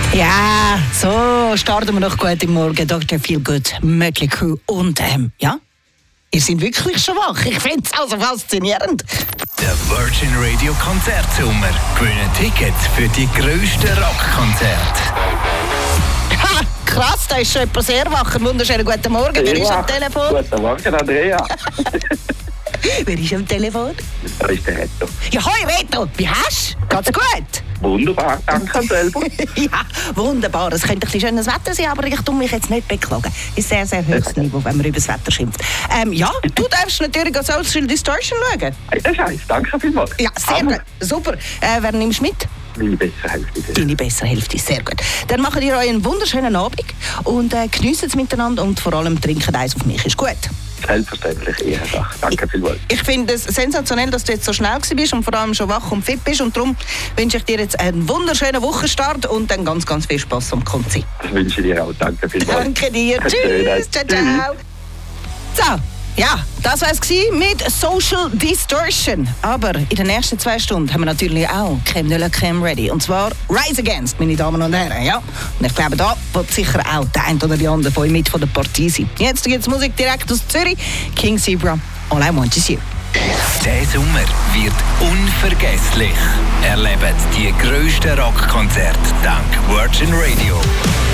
Ja, so starten wir noch gut im Morgen. Dr. Feelgood, Mötley Crüe und ja, ihr seid wirklich schon wach. Ich finde es also faszinierend. Der Virgin Radio Konzertsommer. Gewinnen Tickets für die grössten Rockkonzerte. Ha, krass, da ist schon jemand sehr wach. Einen wunderschönen guten Morgen. Wer ist am Telefon? Guten Morgen, Andrea. Wer ist am Telefon? Da ist der Reto. Ja, hoi Reto, wie hast du? Geht's gut? Wunderbar, danke selber. Ja, wunderbar. Es könnte ein bisschen schönes Wetter sein, aber ich tue mich jetzt nicht beklagen. Ist sehr, sehr höchstes Niveau, wenn man über das Wetter schimpft. Ja, du darfst natürlich an Social Distortion schauen. Hey, das heisst, danke vielmals. Ja, sehr gut. Super. Wer nimmst du mit? Meine bessere Hälfte. Deine bessere Hälfte, sehr gut. Dann machen ihr euch einen wunderschönen Abend und geniessen es miteinander und vor allem trinken eins auf mich. Ist gut? Selbstverständlich, Ehrensache. Danke vielmals. Ich finde es sensationell, dass du jetzt so schnell bist und vor allem schon wach und fit bist. Und darum wünsche ich dir jetzt einen wunderschönen Wochenstart und dann ganz, ganz viel Spass am Konzert. Das wünsche ich dir auch. Danke vielmals. Danke dir. Tschüss. Ciao, ciao. So. Ja, das war es mit Social Distortion. Aber in den nächsten 2 Stunden haben wir natürlich auch Crème de la Crème ready. Und zwar Rise Against, meine Damen und Herren. Ja. Und ich glaube, da wird sicher auch der eine oder die andere von euch mit von der Partie sein. Jetzt gibt es Musik direkt aus Zürich. King Zebra, All I Want Is You. Der Sommer wird unvergesslich. Erlebt die grössten Rockkonzerte dank Virgin Radio.